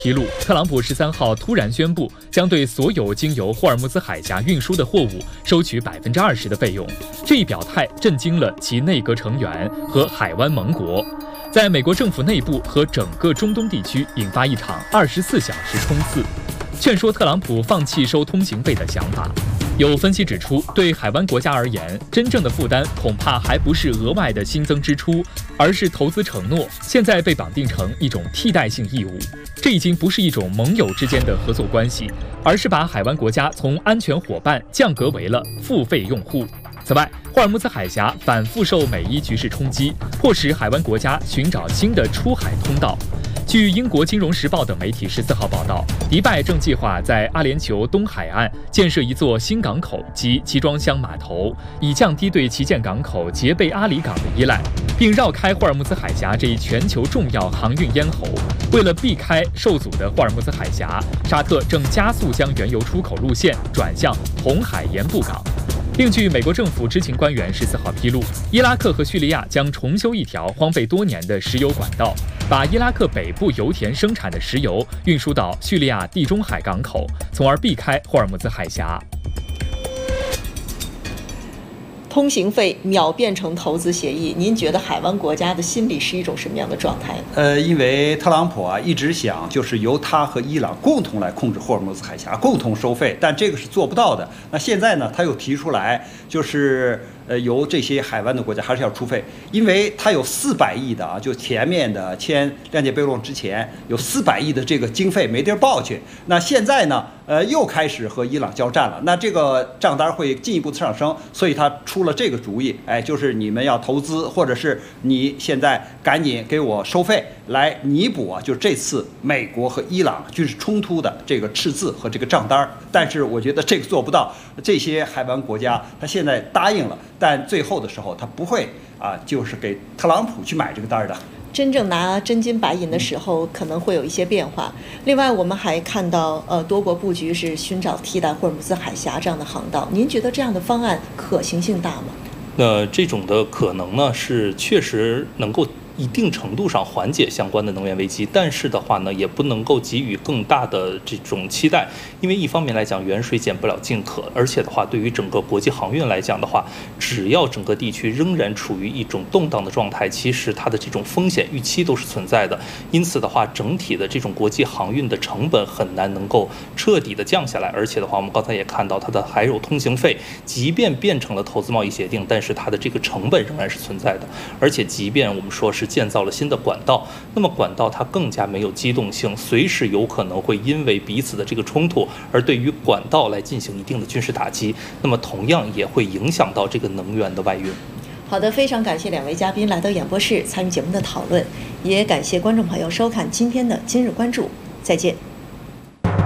披露，特朗普13号突然宣布，将对所有经由霍尔木兹海峡运输的货物收取20%的费用。这一表态震惊了其内阁成员和海湾盟国，在美国政府内部和整个中东地区引发一场24小时冲刺，劝说特朗普放弃收通行费的想法。有分析指出，对海湾国家而言，真正的负担恐怕还不是额外的新增支出，而是投资承诺，现在被绑定成一种替代性义务。这已经不是一种盟友之间的合作关系，而是把海湾国家从安全伙伴降格为了付费用户。此外，霍尔木兹海峡反复受美伊局势冲击，迫使海湾国家寻找新的出海通道。据英国《金融时报》等媒体14号报道，迪拜正计划在阿联酋东海岸建设一座新港口及集装箱码头，以降低对旗舰港口杰贝阿里港的依赖，并绕开霍尔木兹海峡这一全球重要航运咽喉。为了避开受阻的霍尔木兹海峡，沙特正加速将原油出口路线转向红海盐步港。另据美国政府知情官员14号披露，伊拉克和叙利亚将重修一条荒废多年的石油管道，把伊拉克北部油田生产的石油运输到叙利亚地中海港口，从而避开霍尔木兹海峡。 通行费秒变成投资协议，您觉得海湾国家的心理是一种什么样的状态呢？ 因为特朗普一直想就是由他和伊朗共同来控制霍尔木兹海峡，共同收费，但这个是做不到的。那现在呢，他又提出来，就是由这些海湾的国家还是要出费，因为他有400亿的就前面的签谅解备忘之前有400亿的这个经费没地儿报去。那现在呢，又开始和伊朗交战了，那这个账单会进一步的上升，所以他出了这个主意，就是你们要投资，或者是你现在赶紧给我收费，来弥补就是这次美国和伊朗军事冲突的这个赤字和这个账单。但是我觉得这个做不到，这些海湾国家他现在答应了，但最后的时候他不会就是给特朗普去买这个单的。 真正拿真金白银的时候，可能会有一些变化。另外，我们还看到，多国布局是寻找替代霍尔木兹海峡这样的航道。您觉得这样的方案可行性大吗？ 这种的可能呢，是确实能够一定程度上缓解相关的能源危机，但是的话呢，也不能够给予更大的这种期待，因为一方面来讲，远水捡不了近渴，而且的话，对于整个国际航运来讲的话，只要整个地区仍然处于一种动荡的状态，其实它的这种风险预期都是存在的。因此的话，整体的这种国际航运的成本很难能够彻底的降下来，而且的话，我们刚才也看到，它的还有通行费，即便变成了投资贸易协定，但是它的这个成本仍然是存在的，而且即便我们说是建造了新的管道，那么管道它更加没有机动性，随时有可能会因为彼此的这个冲突而对于管道来进行一定的军事打击，那么同样也会影响到这个能源的外运。 好的，非常感谢2位嘉宾来到演播室参与节目的讨论，也感谢观众朋友收看今天的今日关注，再见。